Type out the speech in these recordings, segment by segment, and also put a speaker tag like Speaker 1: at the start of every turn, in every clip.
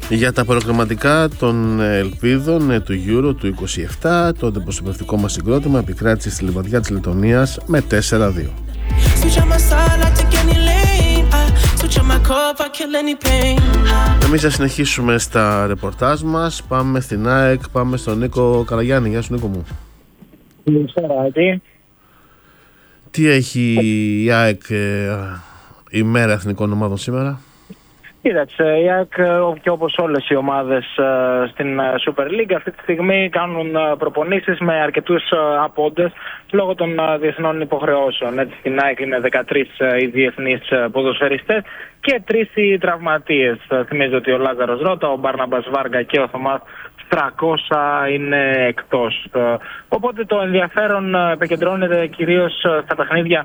Speaker 1: Για τα προκριματικά των Ελπίδων του Euro του 27, το αντιπροσωπευτικό μας συγκρότημα επικράτησε στη Λιβαδιά της Λετωνίας με 4-2. Εμείς θα συνεχίσουμε στα ρεπορτάζ μας. Πάμε στην ΑΕΚ, πάμε στον Νίκο Καραγιάννη. Γεια σου, Νίκο μου. Τι έχει η ΑΕΚ ημέρα εθνικών ομάδων σήμερα?
Speaker 2: Κοίταξε, η ΑΕΚ και όπως όλες οι ομάδες στην Super League αυτή τη στιγμή κάνουν προπονήσεις με αρκετούς απόντες λόγω των διεθνών υποχρεώσεων. Έτσι, στην ΑΕΚ είναι 13 οι διεθνείς ποδοσφαιριστές και 3 οι τραυματίες. Θυμίζω ότι ο Λάζαρος Ρώτα, ο Μπάρναμπας Βάργα και ο Θωμάς Στρακώσα είναι εκτός. Οπότε το ενδιαφέρον επικεντρώνεται κυρίως στα παιχνίδια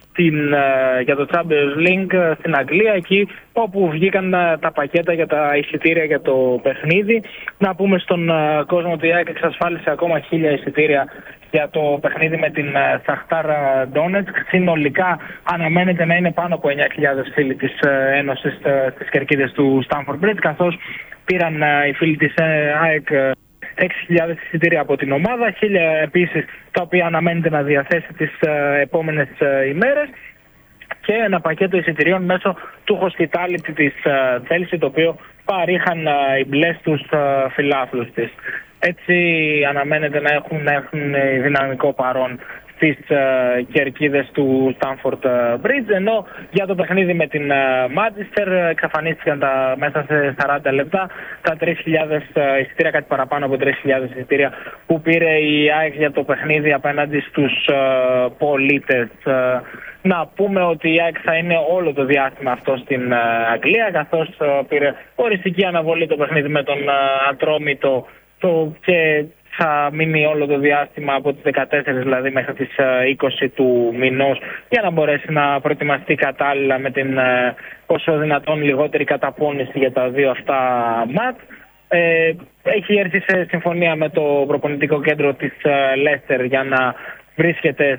Speaker 2: για το Champions League στην Αγγλία, εκεί όπου βγήκαν τα πακέτα για τα εισιτήρια για το παιχνίδι. Να πούμε στον κόσμο ότι η ΑΕΚ εξασφάλισε ακόμα 1000 εισιτήρια για το παιχνίδι με την Σαχτάρ Ντόνετσκ. Συνολικά αναμένεται να είναι πάνω από 9.000 φίλοι της Ένωσης στις κερκίδες του Stamford Bridge, καθώς πήραν οι φίλοι της ΑΕΚ 6.000 εισιτήρια από την ομάδα, 1.000 επίσης τα οποία αναμένεται να διαθέσει τις επόμενες ημέρες και ένα πακέτο εισιτηρίων μέσω του Hospitality της Chelsea, το οποίο παρήχαν οι μπλες τους φιλάθλους της. Έτσι αναμένεται να έχουν δυναμικό παρόν στις κερκίδες του Stamford Bridge, ενώ για το παιχνίδι με την Manchester εξαφανίστηκαν μέσα σε 40 λεπτά τα 3.000 εισιτήρια, κάτι παραπάνω από 3.000 εισιτήρια που πήρε η ΑΕΚ για το παιχνίδι απέναντι στους πολίτες. Να πούμε ότι η ΑΕΚ θα είναι όλο το διάστημα αυτό στην Αγγλία, καθώς πήρε οριστική αναβολή το παιχνίδι με τον Ατρόμητο και θα μείνει όλο το διάστημα από τις 14 δηλαδή μέχρι τις 20 του μηνός, για να μπορέσει να προετοιμαστεί κατάλληλα με την όσο δυνατόν λιγότερη καταπώνηση για τα δύο αυτά μάτ. Έχει έρθει σε συμφωνία με το προπονητικό κέντρο της Leicester για να βρίσκεται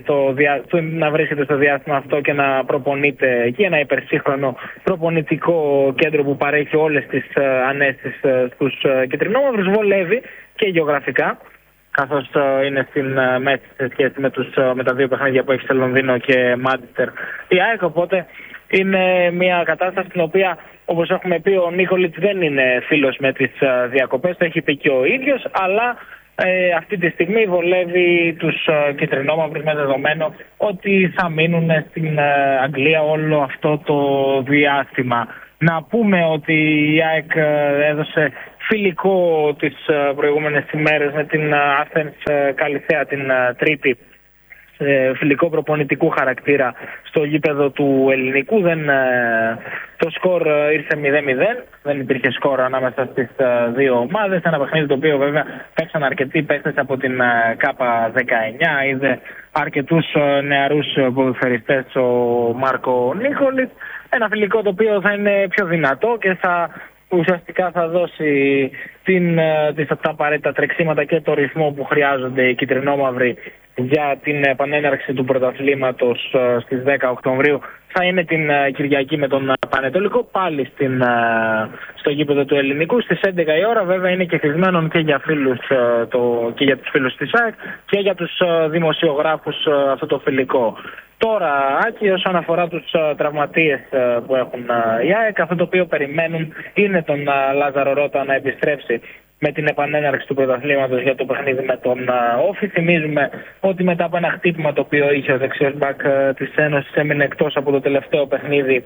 Speaker 2: στο διάστημα αυτό και να προπονείται εκεί, ένα υπερσύγχρονο προπονητικό κέντρο που παρέχει όλες τις ανέσεις στους κυτρινόμαυρους. Βολεύει και γεωγραφικά, καθώς είναι στην μέση σε σχέση με τα δύο παιχνίδια που έχει σε Λονδίνο και Μάντσεστερ η ΑΕΚ. Οπότε είναι μια κατάσταση στην οποία, όπως έχουμε πει, ο Νίκολιτς δεν είναι φίλος με τις διακοπές, το έχει πει και ο ίδιος, αλλά αυτή τη στιγμή βολεύει τους κυτρινόμαυρους με δεδομένο ότι θα μείνουν στην Αγγλία όλο αυτό το διάστημα. Να πούμε ότι η ΑΕΚ έδωσε φιλικό τις προηγούμενες ημέρες με την Athens Καλυθέα την Τρίτη, φιλικό προπονητικού χαρακτήρα στο γήπεδο του Ελληνικού. Το σκορ ήρθε 0-0, δεν υπήρχε σκορ ανάμεσα στις δύο ομάδες. Ένα παιχνίδι το οποίο βέβαια παίξαν αρκετοί παίκτες από την ΚΑΠΑ 19, είδε αρκετούς νεαρούς ποδοσφαιριστές ο Μάρκο Νίκολιτς. Ένα φιλικό το οποίο θα είναι πιο δυνατό και ουσιαστικά θα δώσει τα απαραίτητα τρεξίματα και το ρυθμό που χρειάζονται οι κυτρινόμαυροι για την επανέναρξη του πρωταθλήματος στις 10 Οκτωβρίου. Θα είναι την Κυριακή με τον Πανετολικό πάλι στο γήπεδο του Ελληνικού στις 11 η ώρα. Βέβαια είναι κερδισμένον και για τους φίλους της ΑΕΚ και για τους δημοσιογράφους αυτό το φιλικό. Τώρα, Άκη, όσον αφορά τους τραυματίες που έχουν η ΑΕΚ, αυτό το οποίο περιμένουν είναι τον Λάζαρο Ρώτα να επιστρέψει με την επανέναρξη του πρωταθλήματος για το παιχνίδι με τον Όφη. Θυμίζουμε ότι μετά από ένα χτύπημα το οποίο είχε ο δεξιός μπακ της Ένωσης έμεινε εκτός από το τελευταίο παιχνίδι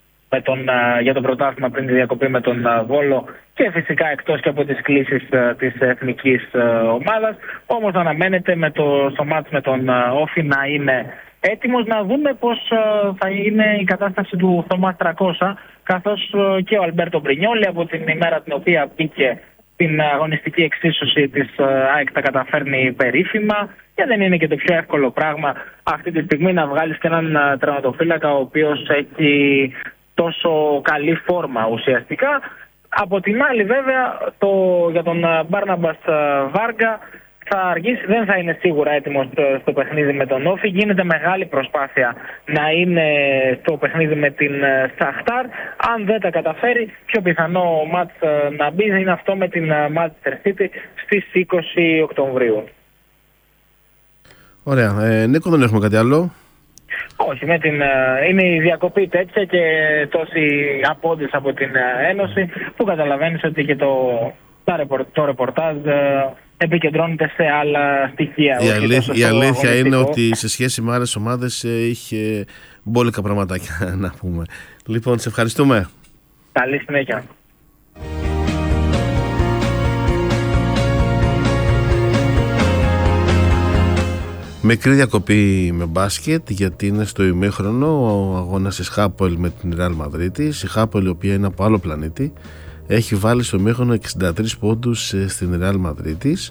Speaker 2: για το πρωτάθλημα πριν τη διακοπή με τον Βόλο και φυσικά εκτός και από τις κλήσεις της εθνικής ομάδας. Όμως αναμένεται στο μάτς με τον Όφη να είναι έτοιμος. Να δούμε πώς θα είναι η κατάσταση του Θωμά Στρακώσα, καθώς και ο Αλμπέρτο Μπρινιόλι από την ημέρα την οποία μπήκε την αγωνιστική εξίσωση της ΑΕΚ τα καταφέρνει περίφημα, και δεν είναι και το πιο εύκολο πράγμα αυτή τη στιγμή να βγάλεις και έναν τερματοφύλακα ο οποίος έχει τόσο καλή φόρμα ουσιαστικά. Από την άλλη βέβαια για τον Μπάρναμπας Βάργα θα αργήσει, δεν θα είναι σίγουρα έτοιμος στο παιχνίδι με τον Όφη. Γίνεται μεγάλη προσπάθεια να είναι στο παιχνίδι με την Σαχτάρ. Αν δεν τα καταφέρει, πιο πιθανό μάτς να μπει είναι αυτό με την Manchester City στις 20 Οκτωβρίου.
Speaker 1: Ωραία. Νίκο, δεν έχουμε κάτι άλλο?
Speaker 2: Όχι, είναι η διακοπή τέτοια και τόσοι απόντες από την Ένωση που καταλαβαίνεις ότι και το ρεπορτάζ επικεντρώνεται σε άλλα στοιχεία.
Speaker 1: Η αλήθεια είναι ότι σε σχέση με άλλες ομάδες είχε μπόλικα πραγματάκια να πούμε. Λοιπόν, σε ευχαριστούμε.
Speaker 2: Καλή συνέχεια.
Speaker 1: Μικρή διακοπή με μπάσκετ, γιατί είναι στο ημίχρονο ο αγώνας της Χάποελ με την Ρεάλ Μαδρίτης. Η Χάποελ, η οποία είναι από άλλο πλανήτη, έχει βάλει στο ημίχρονο 63 πόντους στην Ρεάλ Μαδρίτης.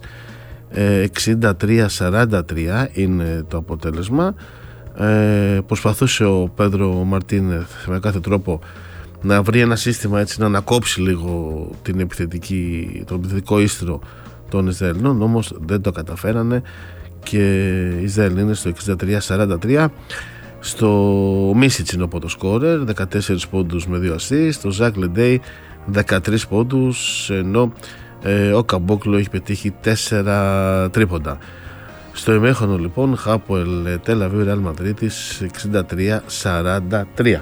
Speaker 1: 63-43 είναι το αποτέλεσμα. Προσπαθούσε ο Πέντρο Μαρτίνεθ με κάθε τρόπο να βρει ένα σύστημα, έτσι να ανακόψει λίγο το επιθετικό ίστρο των Ισραηλινών, όμως δεν το καταφέρανε και οι Ισραηλοί είναι στο 63-43. Στο Μίσιτς είναι από το σκόρερ, 14 πόντους με 2 assist. Το Ζακ Λεντέι 13 πόντους, ενώ ο Καμπόκλο έχει πετύχει 4 τρίποντα. Στο ημίχρονο λοιπόν Χάποελ Τελ Αβίβ Ρεάλ Μαδρίτης 63-43.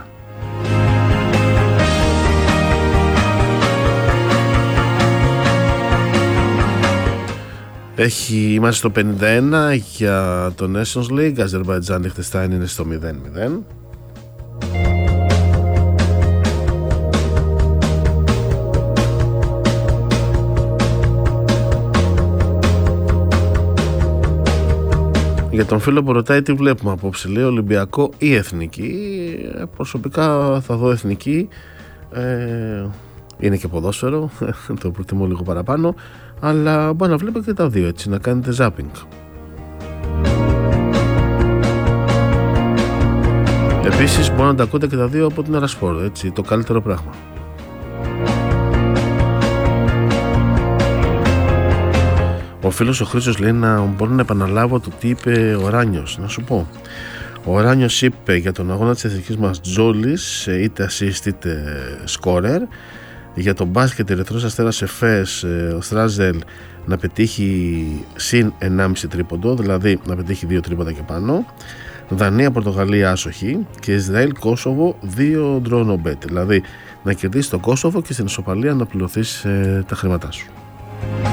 Speaker 1: Είμαστε στο 51 για το Nations League. Αζερμπαϊτζάν Λιχτεστάιν είναι στο 0-0. Για τον φίλο που ρωτάει τι βλέπουμε απόψε, λέει Ολυμπιακό ή Εθνική. Προσωπικά θα δω Εθνική. Είναι και ποδόσφαιρο, το προτιμώ λίγο παραπάνω, αλλά μπορεί να βλέπετε και τα δύο, έτσι, να κάνετε ζάπινγκ. Επίσης μπορεί να τα ακούτε και τα δύο από την Ερασπόρ, έτσι, το καλύτερο πράγμα. Ο φίλος ο Χρήστος λέει να μπορώ να επαναλάβω το τι είπε ο Ράνιος. Να σου πω, ο Ράνιος είπε για τον αγώνα της εθνικής μας Τζόλης, είτε assist είτε scorer. Για τον μπάσκετ Ερυθρός Αστέρας Εφές, ο Στράζελ να πετύχει συν 1,5 τρίποντο, δηλαδή να πετύχει 2 τρίποντα και πάνω. Δανία Πορτογαλία άσοχη και Ισραήλ Κόσοβο 2 ντρόνο μπέτ, δηλαδή να κερδίσει το Κόσοβο και στην ισοπαλία να πληρωθείς τα χρήματά σου.